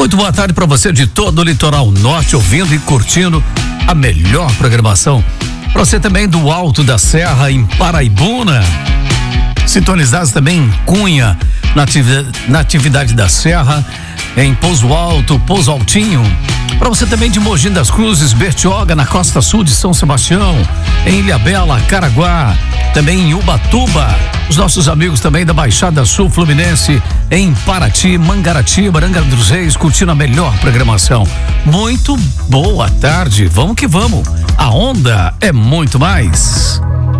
Muito boa tarde para você de todo o litoral norte, ouvindo e curtindo a melhor programação. Para você também do Alto da Serra, em Paraibuna. Sintonizados também em Cunha, na atividade da Serra, em Pouso Alto, Pouso Altinho. Para você também de Mogi das Cruzes, Bertioga, na costa sul de São Sebastião, em Ilhabela, Caraguá, também em Ubatuba. Os nossos amigos também da Baixada Sul Fluminense, em Paraty, Mangaratiba, Baranga dos Reis, curtindo a melhor programação. Muito boa tarde, vamos que vamos. A onda é muito mais.